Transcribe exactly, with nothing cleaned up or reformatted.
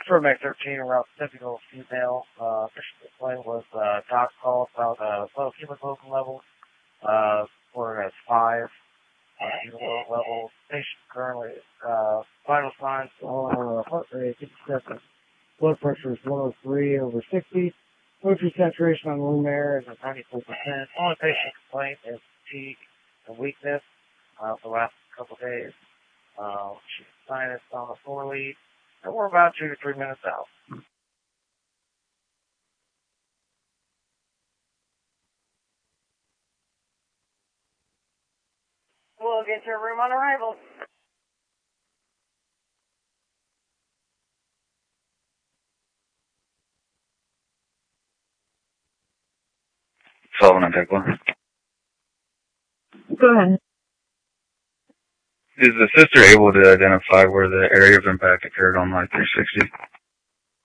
For May thirteen, around typical female, uh, patient complaint was, uh, doc call about, uh, low hemoglobin levels, uh, were at five, uh, hemoglobin levels. Patient currently, uh, vital signs are heart rate fifty-seven, blood pressure is one oh three over sixty, mercury saturation on room air is at ninety-four percent. Only patient complaint is fatigue and weakness, uh, for the last couple of days. Uh, she's sinus on the four lead. And we're about two to three minutes out. We'll get your room on arrival. Sullivan and Tekla. Go ahead. Is the sister able to identify where the area of impact occurred on like three sixty?